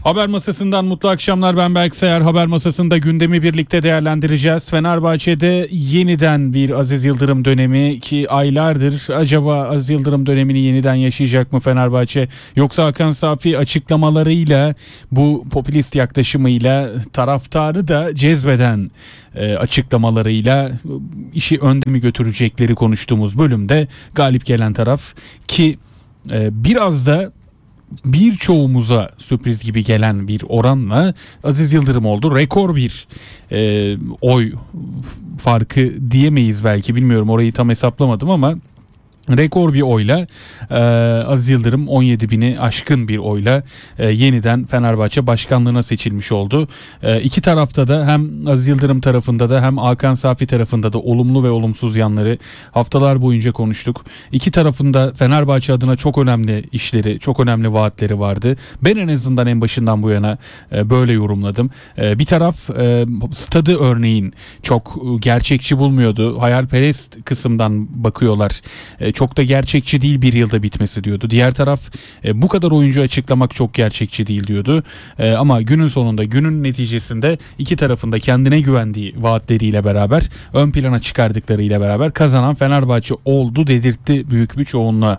Haber Masası'ndan mutlu akşamlar, ben Berk Sayar. Haber Masası'nda gündemi birlikte değerlendireceğiz. Fenerbahçe'de yeniden bir Aziz Yıldırım dönemi, ki aylardır acaba Aziz Yıldırım dönemini yeniden yaşayacak mı Fenerbahçe? Yoksa Hakan Safi açıklamalarıyla, bu popülist yaklaşımıyla, taraftarı da cezbeden açıklamalarıyla işi önde mi götürecekleri konuştuğumuz bölümde galip gelen taraf, ki biraz da birçoğumuza sürpriz gibi gelen bir oranla Aziz Yıldırım oldu. Rekor bir oy farkı diyemeyiz belki, bilmiyorum, orayı tam hesaplamadım ama rekor bir oyla Aziz Yıldırım 17.000'i aşkın bir oyla yeniden Fenerbahçe başkanlığına seçilmiş oldu. İki tarafta da, hem Aziz Yıldırım tarafında da hem Hakan Safi tarafında da olumlu ve olumsuz yanları haftalar boyunca konuştuk. İki tarafında Fenerbahçe adına çok önemli işleri, çok önemli vaatleri vardı. Ben en azından en başından bu yana böyle yorumladım. Bir taraf stadı örneğin çok gerçekçi bulmuyordu. Hayalperest kısımdan bakıyorlar. Çok da gerçekçi değil, bir yılda bitmesi diyordu. Diğer taraf bu kadar oyuncu açıklamak çok gerçekçi değil diyordu. Ama günün sonunda, günün neticesinde iki tarafında kendine güvendiği vaatleriyle beraber, ön plana çıkardıklarıyla beraber kazanan Fenerbahçe oldu dedirtti büyük bir çoğunluğa.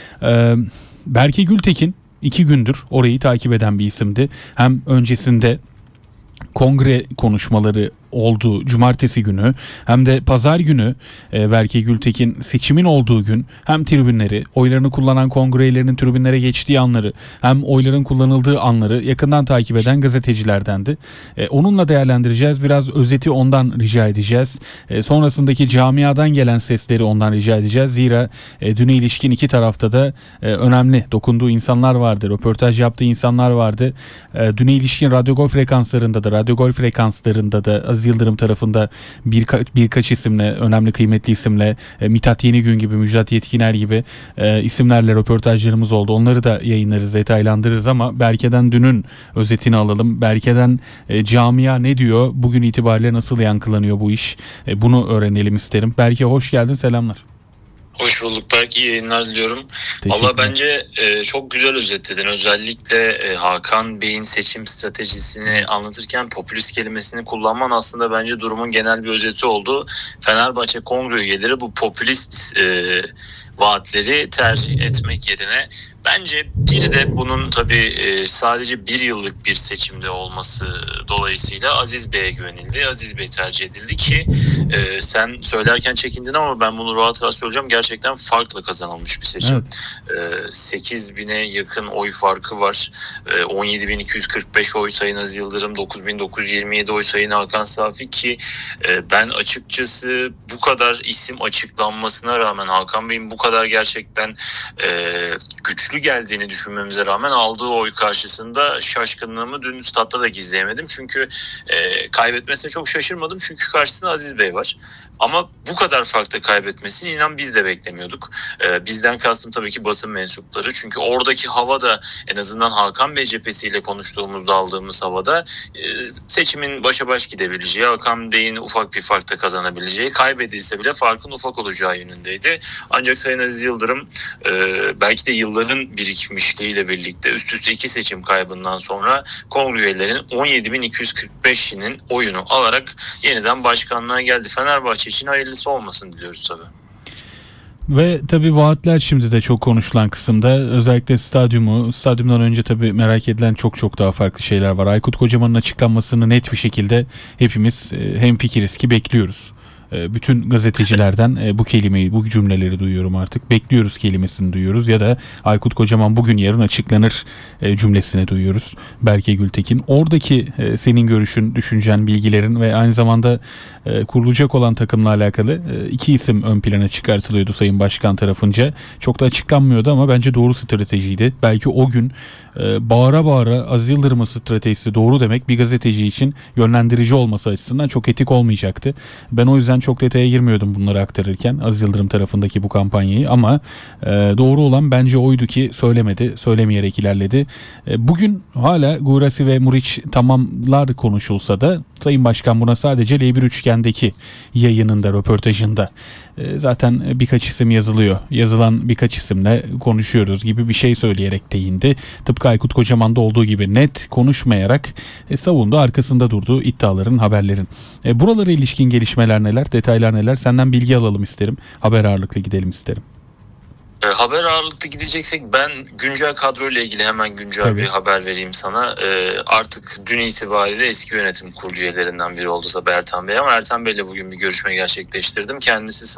Berke Gültekin 2 gündür orayı takip eden bir isimdi. Hem öncesinde kongre konuşmaları oldu cumartesi günü, hem de pazar günü Berke Gültekin seçimin olduğu gün hem tribünleri, oylarını kullanan kongrelerinin tribünlere geçtiği anları, hem oyların kullanıldığı anları yakından takip eden gazetecilerdendi. Onunla değerlendireceğiz. Biraz özeti ondan rica edeceğiz. Sonrasındaki camiadan gelen sesleri ondan rica edeceğiz. Zira düne ilişkin iki tarafta da önemli dokunduğu insanlar vardı. Röportaj yaptığı insanlar vardı. Düne ilişkin radyo gol frekanslarında da Aziz Yıldırım tarafında birkaç isimle, önemli kıymetli isimle, Mithat Yenigün gibi, Müjdat Yetkiner gibi isimlerle röportajlarımız oldu. Onları da yayınlarız, detaylandırırız ama Berke'den dünün özetini alalım. Berke'den camia ne diyor? Bugün itibariyle nasıl yankılanıyor bu iş? Bunu öğrenelim isterim. Berke, hoş geldin, selamlar. Hoş bulduk Berk, iyi yayınlar diliyorum. Valla bence çok güzel özetledin. Özellikle Hakan Bey'in seçim stratejisini anlatırken popülist kelimesini kullanman aslında bence durumun genel bir özeti oldu. Fenerbahçe kongre üyeleri bu popülist vaatleri tercih etmek yerine, bence bir de bunun tabii sadece bir yıllık bir seçimde olması dolayısıyla Aziz Bey'e güvenildi. Aziz Bey tercih edildi ki sen söylerken çekindin ama ben bunu rahat rahat söyleyeceğim. Gerçekten farkla kazanılmış bir seçim. Evet. 8.000'e yakın oy farkı var. 17.245 oy Sayın Aziz Yıldırım, 9.927 oy Sayın Hakan Safi, ki ben açıkçası bu kadar isim açıklanmasına rağmen Hakan Bey'in bu kadar gerçekten güçlü geldiğini düşünmemize rağmen aldığı oy karşısında şaşkınlığımı dün statta da gizleyemedim. Çünkü kaybetmesine çok şaşırmadım. Çünkü karşısında Aziz Bey var. Ama bu kadar farklı kaybetmesini inan biz de beklemiyorduk. Bizden kastım tabii ki basın mensupları. Çünkü oradaki hava da, en azından Hakan Bey cephesiyle konuştuğumuzda aldığımız havada, seçimin başa baş gidebileceği, Hakan Bey'in ufak bir farkta kazanabileceği, kaybedilse bile farkın ufak olacağı yönündeydi. Ancak Sayın Aziz Yıldırım belki de yılların birikmişliğiyle birlikte üst üste 2 seçim kaybından sonra kongre üyelerinin 17.245'inin oyunu alarak yeniden başkanlığa geldi. Fenerbahçe için hayırlısı olmasın diliyoruz tabii. Ve tabii vaatler şimdi de çok konuşulan kısımda. Özellikle stadyumdan önce tabii merak edilen çok daha farklı şeyler var. Aykut Kocaman'ın açıklanmasını net bir şekilde hepimiz hemfikiriz ki bekliyoruz. Bütün gazetecilerden bu kelimeyi, bu cümleleri duyuyorum artık. Bekliyoruz kelimesini duyuyoruz ya da Aykut Kocaman bugün yarın açıklanır cümlesini duyuyoruz. Berke Gültekin. Oradaki senin görüşün, düşüncen, bilgilerin ve aynı zamanda kurulacak olan takımla alakalı 2 isim ön plana çıkartılıyordu Sayın Başkan tarafınca. Çok da açıklanmıyordu ama bence doğru stratejiydi. Belki o gün bağıra bağıra Aziz Yıldırım'ın stratejisi doğru demek bir gazeteci için yönlendirici olması açısından çok etik olmayacaktı. Ben o yüzden çok detaya girmiyordum bunları aktarırken, Aziz Yıldırım tarafındaki bu kampanyayı, ama doğru olan bence oydu ki söylemedi, söylemeyerek ilerledi. Bugün hala Guirassy ve Muriç tamamlar konuşulsa da Sayın Başkan buna sadece L1 Üçgen'deki yayınında, röportajında zaten birkaç isim yazılıyor. Yazılan birkaç isimle konuşuyoruz gibi bir şey söyleyerek değindi. Tıpkı Aykut Kocaman'da olduğu gibi net konuşmayarak savundu, arkasında durduğu iddiaların, haberlerin. Buralara ilişkin gelişmeler neler, detaylar neler? Senden bilgi alalım isterim. Haber ağırlıklı gidelim isterim. Haber ağırlıklı gideceksek ben güncel kadroyla ilgili hemen güncel Tabii. bir haber vereyim sana. Artık dün itibariyle eski yönetim kurulu üyelerinden biri oldu tabii Ertan Bey, ama Ertan Bey'le bugün bir görüşme gerçekleştirdim. Kendisi